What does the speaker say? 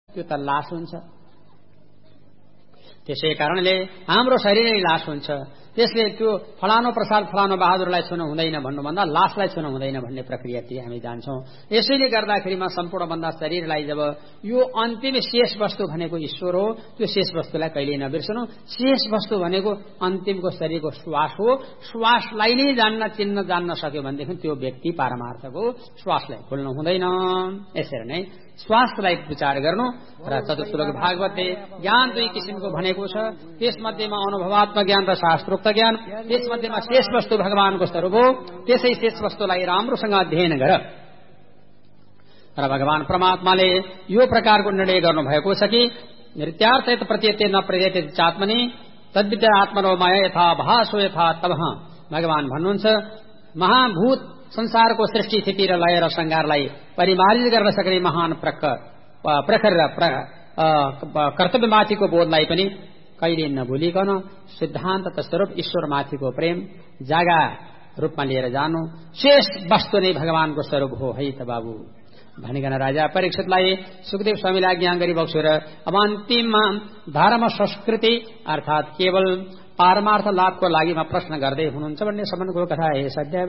त्यो त लास हुन्छ। त्यसै कारणले हाम्रो शरीरै लास हुन्छ। त्यसले त्यो फलानो प्रसाद फलानो बहादुरलाई छुन हुँदैन भन्नुभन्दा लासलाई छुन हुँदैन भन्ने प्रक्रियातिर हामी जान्छौं। यसैले गर्दाखेरिमा सम्पूर्ण भन्दा शरीरलाई जब यो अन्तिम शेष वस्तु भनेको ईश्वर हो, त्यो शेष वस्तुलाई कहिल्यै नबिर्सनु। शेष वस्तु भनेको अन्तिमको शरीरको श्वास हो। श्वासलाई नै चिन्न जान्न सक्यो भनेदेखि त्यो व्यक्ति पारमार्थको श्वासलाई भुल्नु हुँदैन। यसरी नै श्वासलाई विचार गर्नु र चतुश्लोक भागवतले ज्ञान दुई किसिमको भनेको छ। त्यसमध्येमा अनुभवात्मक ज्ञान र शास्त्रोक्त ज्ञान, त्यसमध्येमा शेष वस्तु भगवानको स्वरूप हो। त्यसै शेष वस्तुलाई राम्रोसँग अध्ययन गर। र भगवान परमात्माले यो प्रकारको निर्णय गर्नुभएको छ कि नृत्यार्थ प्रत्येते न प्रत्येते चात्मनि तद्विद्या आत्मनो माया यथा भासो यथा तबह। भगवान भन्नुहुन्छ महाभूत संसारको सृष्टि स्थिति र लय र संहारलाई परिमार्जित गर्न सक्ने महान प्रखर कर्तव्यमाथिको बोधलाई पनि कहिले नभुलिकन सिद्धान्त स्वरूप ईश्वरमाथिको प्रेम जागा रूपमा लिएर जानु। शेष वस्तु नै भगवानको स्वरूप हो है त बाबु भनिकन राजा परीक्षितलाई सुखदेव स्वामीले आज्ञा गरिबक्छु र अब अन्तिममा धर्म संस्कृति अर्थात केवल पारमार्थ लाभको लागि प्रश्न गर्दै हुनुहुन्छ भन्ने सम्बन्धको कथा है।